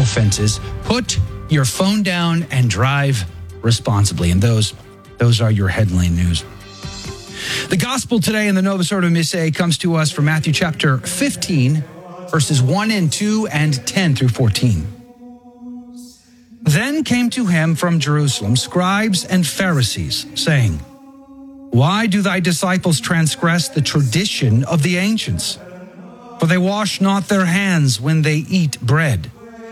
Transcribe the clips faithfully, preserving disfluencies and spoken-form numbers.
offenses. Put your phone down and drive responsibly. And those, those are your headline news. The gospel today in the Novus Ordo Missae comes to us from Matthew chapter fifteen, verses one and two and ten through fourteen. Then came to him from Jerusalem scribes and Pharisees, saying, Why do thy disciples transgress the tradition of the ancients? For they wash not their hands when they eat bread.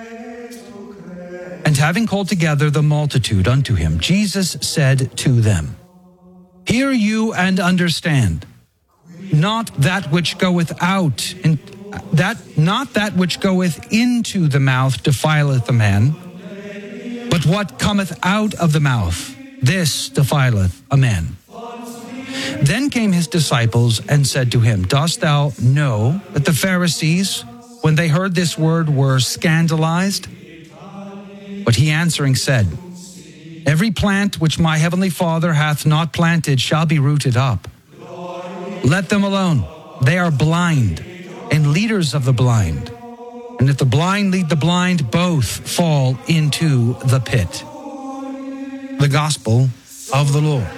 And having called together the multitude unto him, Jesus said to them, Hear you and understand, not that which goeth out, and that not that which goeth into the mouth defileth a man, but what cometh out of the mouth, this defileth a man. Then came his disciples and said to him, Dost thou know that the Pharisees, when they heard this word, were scandalized? But he answering said, Every plant which my heavenly Father hath not planted shall be rooted up. Let them alone. They are blind, and leaders of the blind. And if the blind lead the blind, both fall into the pit. The Gospel of the Lord.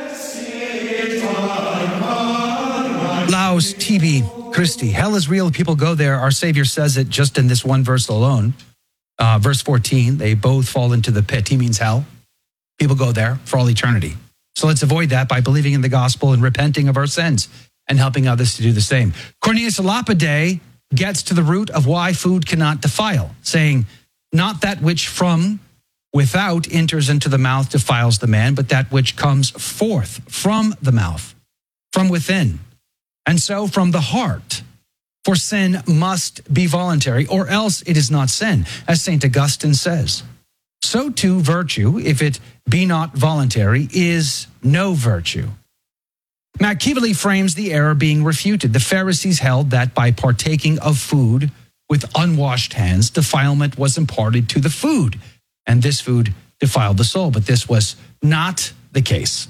Laus tibi Christi. Hell is real. People go there. Our Savior says it just in this one verse alone. Uh, verse fourteen, they both fall into the pit. He means hell. People go there for all eternity. So let's avoid that by believing in the gospel and repenting of our sins and helping others to do the same. Cornelius a Lapide gets to the root of why food cannot defile, saying, Not that which from without enters into the mouth defiles the man, but that which comes forth from the mouth, from within, and so from the heart. For sin must be voluntary, or else it is not sin, as Saint Augustine says. So too virtue, if it be not voluntary, is no virtue. Machiavelli frames the error being refuted. The Pharisees held that by partaking of food with unwashed hands, defilement was imparted to the food, and this food defiled the soul. But this was not the case.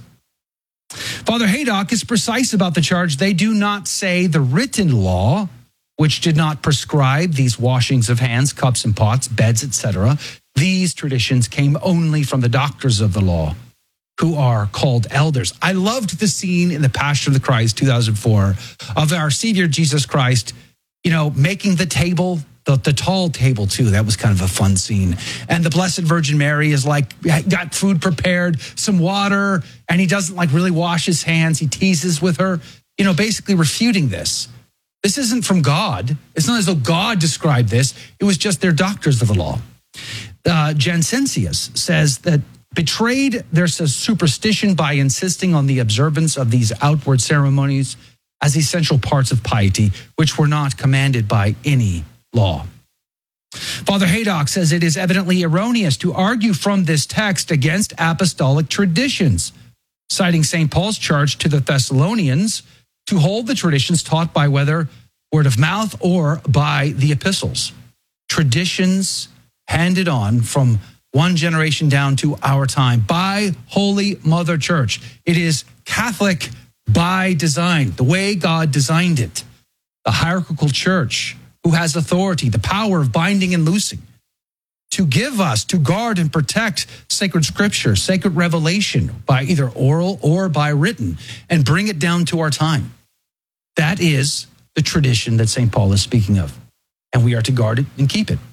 Father Haydock is precise about the charge. They do not say the written law, which did not prescribe these washings of hands, cups and pots, beds, et cetera. These traditions came only from the doctors of the law, who are called elders. I loved the scene in The Passion of the Christ, two thousand four, of our Savior Jesus Christ, you know, making the table, the, the tall table too. That was kind of a fun scene. And the Blessed Virgin Mary is like, got food prepared, some water, and he doesn't like really wash his hands. He teases with her, you know, basically refuting this. This isn't from God. It's not as though God described this. It was just their doctors of the law. Uh, Jansensius says that betrayed their superstition by insisting on the observance of these outward ceremonies as essential parts of piety, which were not commanded by any law. Father Haydock says it is evidently erroneous to argue from this text against apostolic traditions, citing Saint Paul's charge to the Thessalonians to hold the traditions taught by whether word of mouth or by the epistles. Traditions handed on from one generation down to our time by Holy Mother Church. It is Catholic by design, the way God designed it. The hierarchical church who has authority, the power of binding and loosing, to give us, to guard and protect sacred scripture, sacred revelation by either oral or by written, and bring it down to our time. That is the tradition that Saint Paul is speaking of, and we are to guard it and keep it.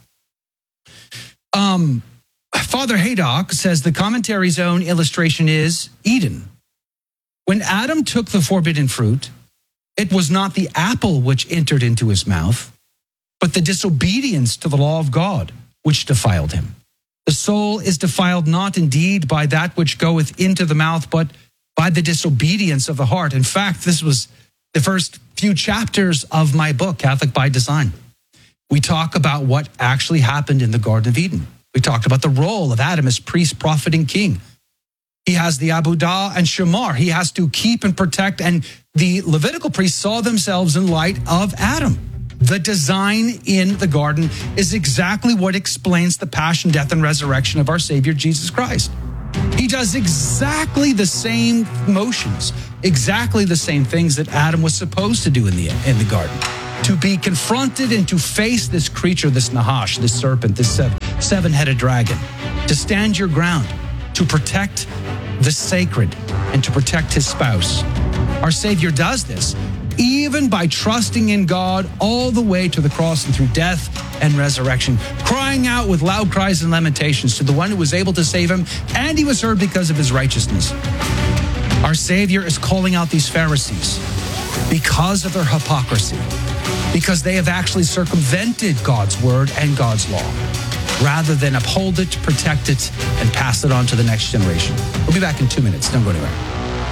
Um, Father Haydock says the commentary's own illustration is Eden. When Adam took the forbidden fruit, it was not the apple which entered into his mouth, but the disobedience to the law of God which defiled him. The soul is defiled not indeed by that which goeth into the mouth, but by the disobedience of the heart. In fact, this was the first few chapters of my book, Catholic by Design. We talk about what actually happened in the Garden of Eden. We talked about the role of Adam as priest, prophet, and king. He has the Abudah and Shamar. He has to keep and protect, and the Levitical priests saw themselves in light of Adam. The design in the garden is exactly what explains the passion, death, and resurrection of our Savior, Jesus Christ. He does exactly the same motions, exactly the same things that Adam was supposed to do in the in the garden. to be confronted and to face this creature, this Nahash, this serpent, this seven-headed dragon, to stand your ground, to protect the sacred and to protect his spouse. Our Savior does this even by trusting in God all the way to the cross and through death and resurrection, crying out with loud cries and lamentations to the one who was able to save him, and he was heard because of his righteousness. Our Savior is calling out these Pharisees because of their hypocrisy, because they have actually circumvented God's word and God's law, rather than uphold it, protect it, and pass it on to the next generation. We'll be back in two minutes. Don't go anywhere.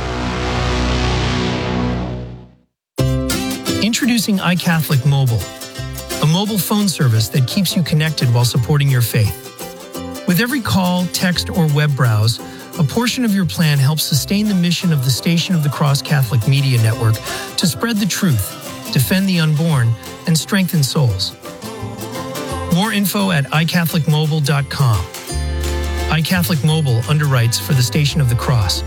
Introducing iCatholic Mobile, a mobile phone service that keeps you connected while supporting your faith. With every call, text, or web browse, a portion of your plan helps sustain the mission of the Station of the Cross Catholic Media Network to spread the truth, defend the unborn, and strengthen souls. More info at i catholic mobile dot com. iCatholic Mobile underwrites for the Station of the Cross.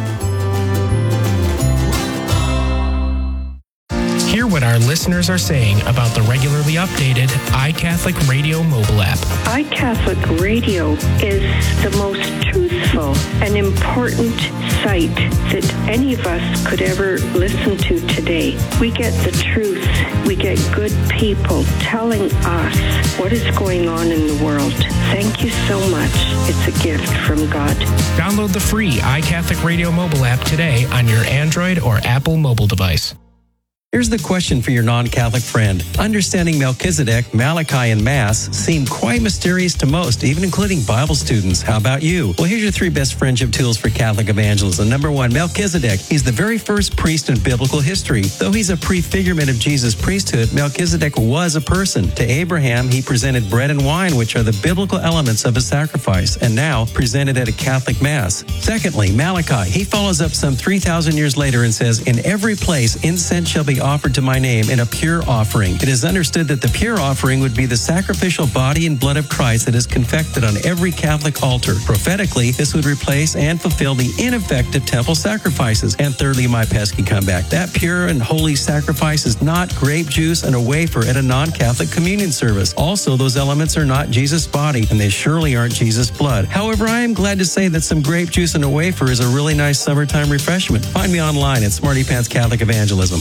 Hear what our listeners are saying about the regularly updated iCatholic Radio mobile app. iCatholic Radio is the most truthful and important site that any of us could ever listen to today. We get the truth. We get good people telling us what is going on in the world. Thank you so much. It's a gift from God. Download the free iCatholic Radio mobile app today on your Android or Apple mobile device. Here's the question for your non-Catholic friend. Understanding Melchizedek, Malachi, and Mass seem quite mysterious to most, even including Bible students. How about you? Well, here's your three best friendship tools for Catholic evangelism. Number one, Melchizedek. He's the very first priest in biblical history. Though he's a prefigurement of Jesus' priesthood, Melchizedek was a person. To Abraham, he presented bread and wine, which are the biblical elements of a sacrifice, and now presented at a Catholic Mass. Secondly, Malachi. He follows up some three thousand years later and says, "In every place incense shall be offered to my name in a pure offering." It is understood that the pure offering would be the sacrificial body and blood of Christ that is confected on every Catholic altar. Prophetically, this would replace and fulfill the ineffective temple sacrifices. And thirdly, my pesky comeback. That pure and holy sacrifice is not grape juice and a wafer at a non-Catholic communion service. Also, those elements are not Jesus' body, and they surely aren't Jesus' blood. However, I am glad to say that some grape juice and a wafer is a really nice summertime refreshment. Find me online at Smarty Pants Catholic Evangelism.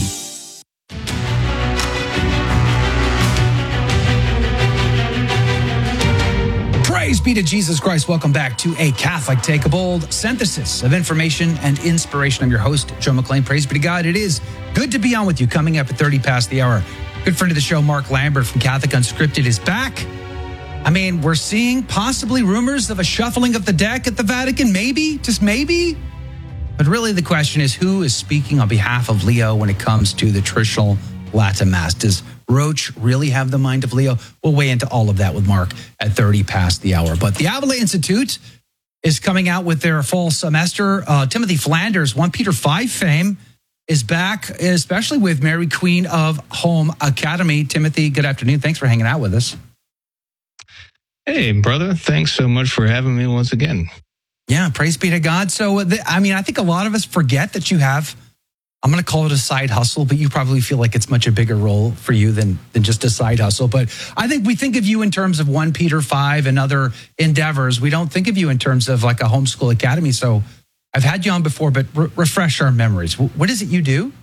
Praise be to Jesus Christ. Welcome back to A Catholic Take a Bold, synthesis of information and inspiration. I'm your host, Joe McLean. Praise be to God. It is good to be on with you, coming up at thirty past the hour. Good friend of the show, Mark Lambert from Catholic Unscripted, is back. I mean, we're seeing possibly rumors of a shuffling of the deck at the Vatican. Maybe, just maybe. But really the question is, who is speaking on behalf of Leo when it comes to the traditional Latin Mass? Does Roche really have the mind of Leo? We'll weigh into all of that with Mark at thirty past the hour. But the Avila Institute is coming out with their fall semester. Uh, Timothy Flanders, First Peter five fame, is back, especially with Mary Queen of Home Academy. Timothy, good afternoon. Thanks for hanging out with us. Hey, brother. Thanks so much for having me once again. Yeah, praise be to God. So, I mean, I think a lot of us forget that you have, I'm going to call it a side hustle, but you probably feel like it's much a bigger role for you than, than just a side hustle. But I think we think of you in terms of First Peter five and other endeavors. We don't think of you in terms of like a homeschool academy. So I've had you on before, but re- refresh our memories. What is it you do?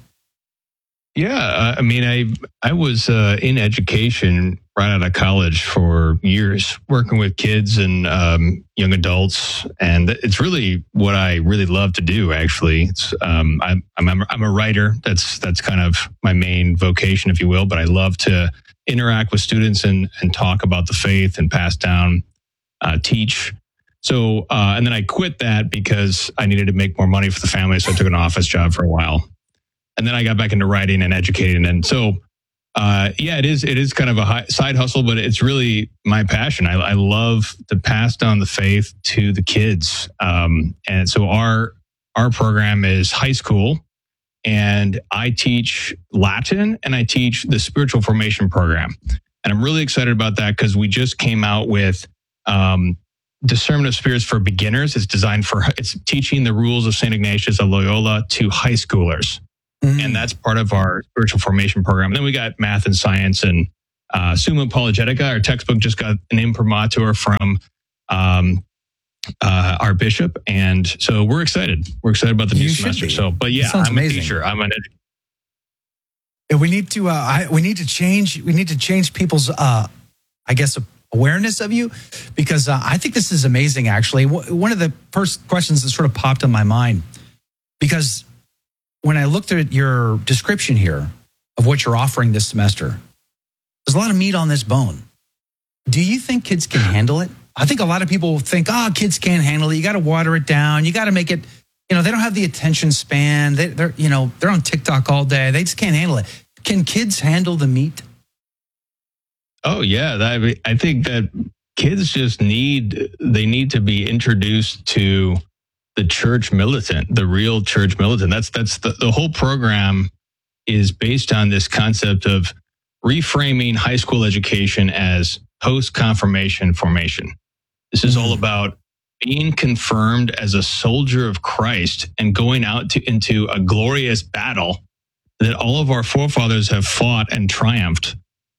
Yeah, I mean, I I was uh, in education right out of college for years, working with kids and um, young adults, and it's really what I really love to do. Actually, it's um, I'm I'm I'm a writer. That's that's kind of my main vocation, if you will. But I love to interact with students and and talk about the faith and pass down, uh, teach. So uh, and then I quit that because I needed to make more money for the family, so I took an office job for a while. And then I got back into writing and educating. And so, uh, yeah, it is it is kind of a high, side hustle, but it's really my passion. I, I love to pass down the faith to the kids. Um, and so our our program is high school, and I teach Latin and I teach the spiritual formation program. And I'm really excited about that because we just came out with um, Discernment of Spirits for Beginners. It's designed for, it's teaching the rules of Saint Ignatius of Loyola to high schoolers. Mm. And that's part of our spiritual formation program. Then we got math and science and uh, Summa Apologetica. Our textbook just got an imprimatur from um, uh, our bishop. And so we're excited. We're excited about the new You semester. should be. So, but yeah, That sounds I'm amazing. a teacher. I'm an educator. Yeah, we need to. Uh, I, we need to change. We need to change people's, uh, I guess, awareness of you, because uh, I think this is amazing. Actually, w- one of the first questions that sort of popped in my mind, because when I looked at your description here of what you're offering this semester, there's a lot of meat on this bone. Do you think kids can handle it? I think a lot of people think, oh, kids can't handle it. You got to water it down. You got to make it. You know, they don't have the attention span. They, they're, you know, they're on TikTok all day. They just can't handle it. Can kids handle the meat? Oh yeah, that, I think that kids just need, they need to be introduced to the church militant, the real church militant. That's, that's the, the whole program is based on this concept of reframing high school education as post-confirmation formation. This is all about being confirmed as a soldier of Christ and going out to, into a glorious battle that all of our forefathers have fought and triumphed.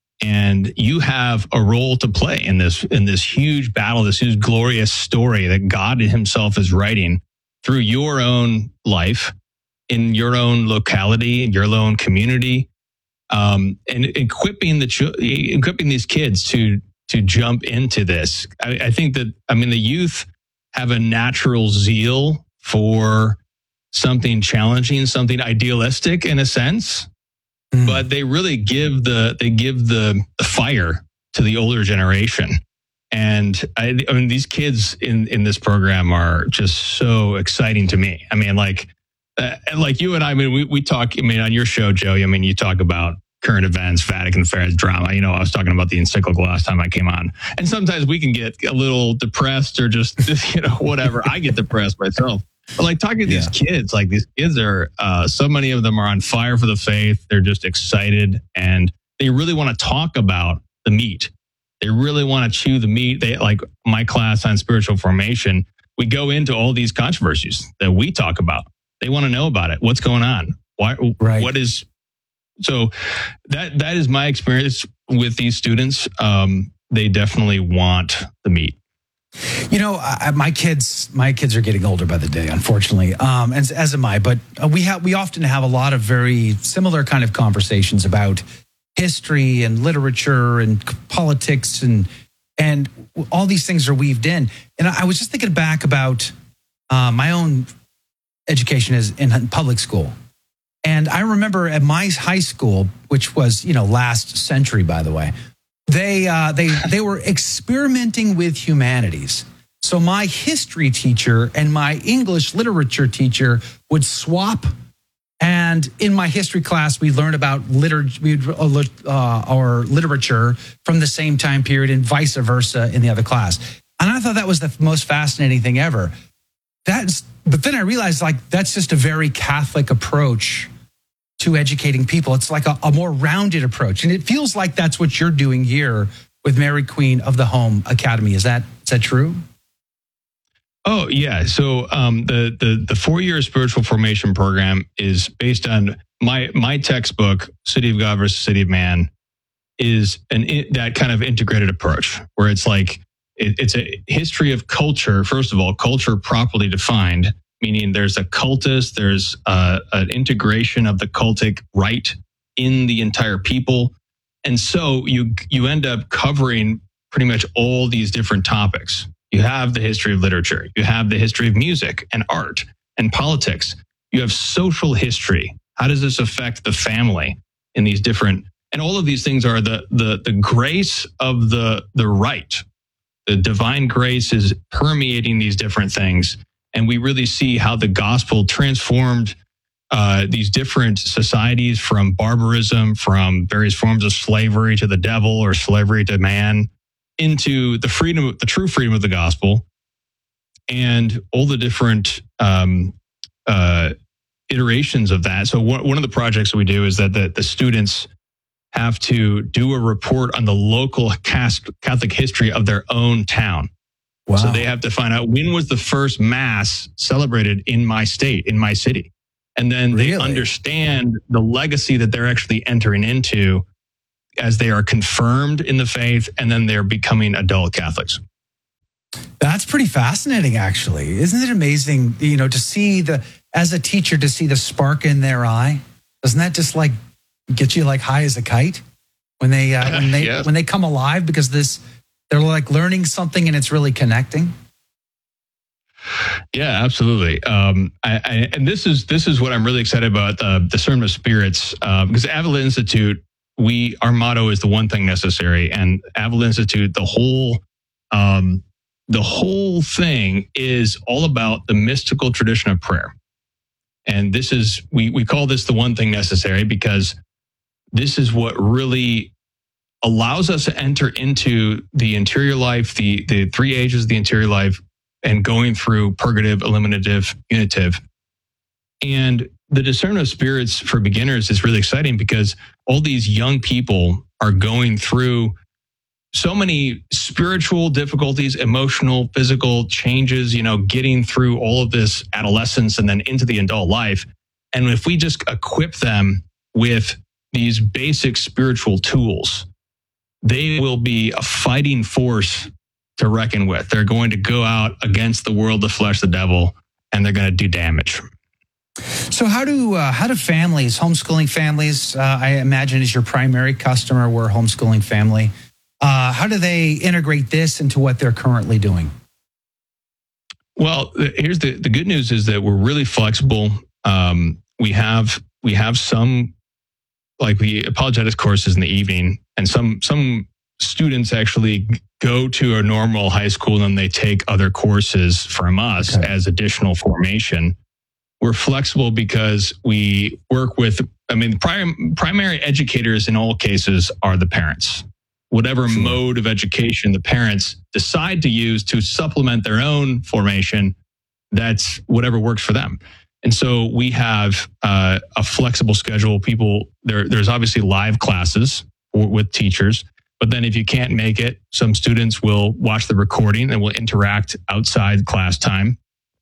And you have a role to play in this, in this huge battle, this huge glorious story that God himself is writing through your own life, in your own locality, in your own community, um, and equipping the equipping these kids to to jump into this. I, I think that, I mean, the youth have a natural zeal for something challenging, something idealistic in a sense, mm. but they really give the they give the, the fire to the older generation. And I, I mean, these kids in, in this program are just so exciting to me. I mean, like, uh, like you and I, I mean, we, we talk, I mean, on your show, Joe, I mean, you talk about current events, Vatican affairs, drama. You know, I was talking about the encyclical last time I came on. And sometimes we can get a little depressed or just, you know, whatever. I get depressed myself. But like talking to these yeah. kids, like these kids are, uh, so many of them are on fire for the faith. They're just excited and they really want to talk about the meat. They really want to chew the meat. They like my class on spiritual formation. We go into all these controversies that we talk about. They want to know about it. What's going on? Why? Right. What is? So that that is my experience with these students. Um, they definitely want the meat. You know, I, my kids, my kids are getting older by the day, unfortunately, um, as as am I. But we have we often have a lot of very similar kind of conversations about history and literature and politics and and all these things are weaved in. And I was just thinking back about uh, my own education as in public school. And I remember at my high school, which was, you know, last century, by the way, they uh, they they were experimenting with humanities. So my history teacher and my English literature teacher would swap. And in my history class, we learned about literature, uh, our literature from the same time period and vice versa in the other class. And I thought that was the most fascinating thing ever. That's, but then I realized like that's just a very Catholic approach to educating people. It's like a, a more rounded approach. And it feels like that's what you're doing here with Mary Queen of the Home Academy. Is that, is that true? Oh yeah. So um, the the the four year spiritual formation program is based on my my textbook, City of God versus City of Man, is an that kind of integrated approach where it's like it, it's a history of culture. First of all, culture properly defined, meaning there's a cultus, there's a, an integration of the cultic rite in the entire people, and so you you end up covering pretty much all these different topics. You have the history of literature. You have the history of music and art and politics. You have social history. How does this affect the family in these different, and all of these things are the the the grace of the the rite. The divine grace is permeating these different things. And we really see how the gospel transformed uh, these different societies from barbarism, from various forms of slavery to the devil or slavery to man, into the freedom, the true freedom of the gospel, and all the different um, uh, iterations of that. So one, one of the projects that we do is that the, the students have to do a report on the local Catholic history of their own town. Wow. So they have to find out when was the first mass celebrated in my state, in my city. And then they Really? understand the legacy that they're actually entering into as they are confirmed in the faith, and then they're becoming adult Catholics. That's pretty fascinating, actually. Isn't it amazing, you know, to see the, as a teacher, to see the spark in their eye? Doesn't that just like get you like high as a kite when they, uh, when they, Yes. when they come alive, because this, they're like learning something and it's really connecting? Yeah, absolutely. Um, I, I, and this is this is what I'm really excited about, uh, discernment of spirits, uh, because Avila Institute, we our motto is the one thing necessary, and Avila Institute, the whole um, the whole thing is all about the mystical tradition of prayer. And this is we we call this the one thing necessary because this is what really allows us to enter into the interior life, the the three ages of the interior life, and going through purgative, eliminative, unitive. And the discernment of spirits for beginners is really exciting because all these young people are going through so many spiritual difficulties, emotional, physical changes, you know, getting through all of this adolescence and then into the adult life. And if we just equip them with these basic spiritual tools, they will be a fighting force to reckon with. They're going to go out against the world, the flesh, the devil, and they're going to do damage. So how do uh, how do families, homeschooling families, uh, I imagine is your primary customer, we're a homeschooling family. Uh, how do they integrate this into what they're currently doing? Well, here's the, the good news is that we're really flexible. Um, we have we have some, like the apologetics courses in the evening, and some some students actually go to a normal high school and they take other courses from us Okay. as additional formation. We're flexible because we work with, I mean, prim, primary educators in all cases are the parents. Whatever Sure. mode of education the parents decide to use to supplement their own formation, that's whatever works for them. And so we have uh, a flexible schedule. People, there, there's obviously live classes for, with teachers. But then if you can't make it, some students will watch the recording and will interact outside class time.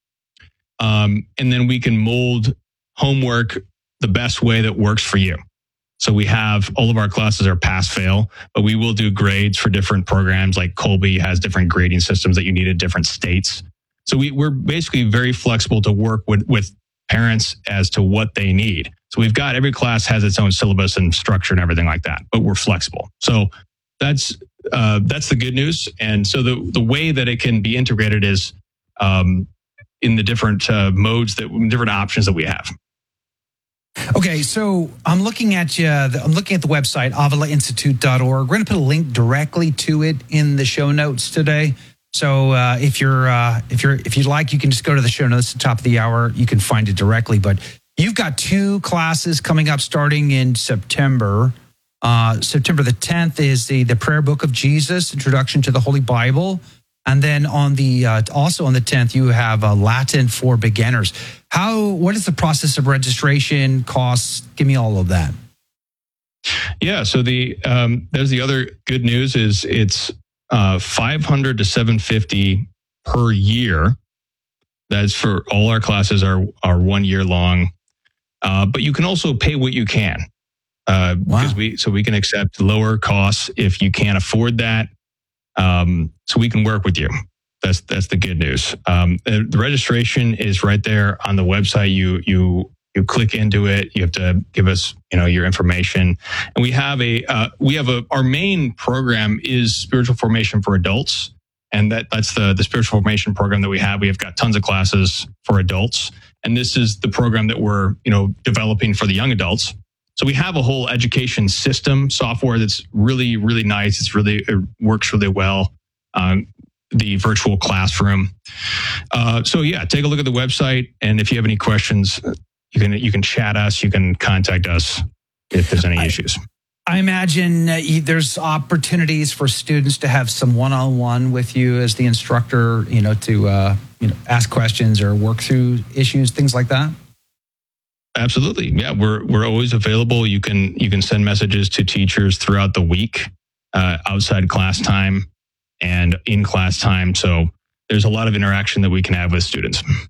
Um, and then we can mold homework the best way that works for you. So we have all of our classes are pass fail, but we will do grades for different programs. Like Colby has different grading systems that you need in different states. So we, we're basically very flexible to work with, with parents as to what they need. So we've got every class has its own syllabus and structure and everything like that, but we're flexible. So that's uh, that's the good news. And so the the way that it can be integrated is um, in the different uh, modes that different options that we have. Okay, so I'm looking at you. I'm looking at the website avila institute dot org. We're going to put a link directly to it in the show notes today. So uh, if you're uh, if you're if you'd like, you can just go to the show notes at the top of the hour. You can find it directly. But you've got two classes coming up starting in September. Uh, September the tenth is the the Prayer Book of Jesus, Introduction to the Holy Bible. And then on the uh, also on the tenth, you have uh, Latin for beginners. How? What is the process of registration? Costs? Give me all of that. Yeah. So the um, there's the other good news is it's uh, five hundred to seven fifty per year. That's for all our classes are are one year long, uh, but you can also pay what you can. Uh, Wow. because we so we can accept lower costs if you can't afford that. Um, so we can work with you. That's that's the good news. Um, the, the registration is right there on the website. You you you click into it. You have to give us you know your information, and we have a uh, we have a our main program is spiritual formation for adults, and that that's the the spiritual formation program that we have. We have got tons of classes for adults, and this is the program that we're you know developing for the young adults. So we have a whole education system software that's really, really nice. It's really, it works really well. Um, the virtual classroom. Uh, so yeah, take a look at the website. And if you have any questions, you can, you can chat us, you can contact us if there's any I, issues. I imagine uh, there's opportunities for students to have some one-on-one with you as the instructor, you know, to, uh, you know, ask questions or work through issues, things like that. Absolutely. Yeah, we're we're always available. You can you can send messages to teachers throughout the week, uh, outside class time and in class time. So there's a lot of interaction that we can have with students.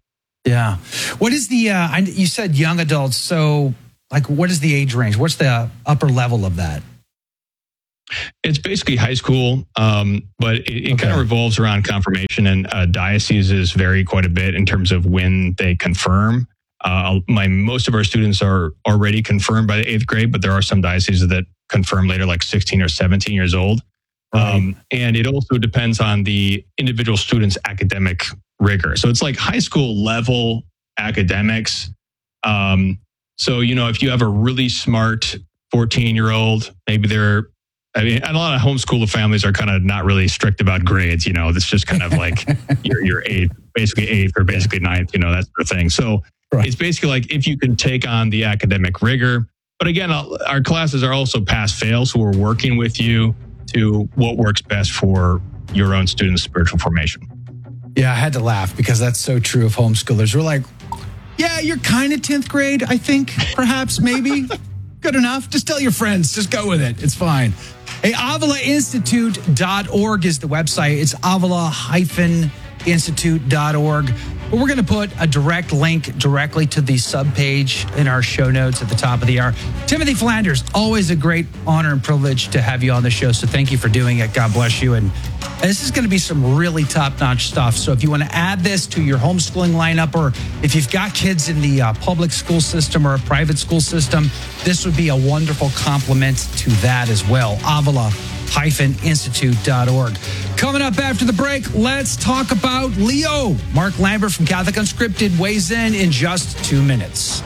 Yeah. What is the, uh, I, you said young adults. So like, what is the age range? What's the upper level of that? It's basically high school, um, but it, it okay. kind of revolves around confirmation, and uh, dioceses vary quite a bit in terms of when they confirm. Uh, my most of our students are already confirmed by the eighth grade, but there are some dioceses that confirm later, like sixteen or seventeen years old. Right. Um, and it also depends on the individual student's academic rigor. So it's like high school level academics. Um, so, you know, if you have a really smart fourteen year old, maybe they're, I mean, a lot of homeschooler families are kind of not really strict about grades. You know, it's just kind of like you're, you're eighth, basically eighth or basically ninth, you know, that sort of thing. So right. It's basically like if you can take on the academic rigor. But again, our classes are also pass fail. So we're working with you to what works best for your own students' spiritual formation. Yeah, I had to laugh because that's so true of homeschoolers. We're like, yeah, you're kind of tenth grade, I think, perhaps, maybe. Good enough. Just tell your friends. Just go with it. It's fine. Hey, Avila Institute dot org is the website. It's Avila Institute dot org. But we're going to put a direct link directly to the subpage in our show notes at the top of the hour. Timothy Flanders, always a great honor and privilege to have you on the show. So thank you for doing it. God bless you. And this is going to be some really top-notch stuff. So if you want to add this to your homeschooling lineup, or if you've got kids in the uh, public school system or a private school system, this would be a wonderful complement to that as well. Avila Institute dot org. Coming up after the break, let's talk about Leo. Mark Lambert from Catholic Unscripted weighs in in just two minutes.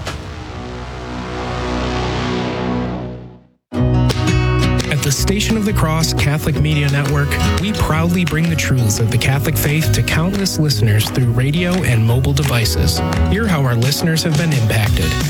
At the Station of the Cross Catholic Media Network, we proudly bring the truths of the Catholic faith to countless listeners through radio and mobile devices. Hear how our listeners have been impacted.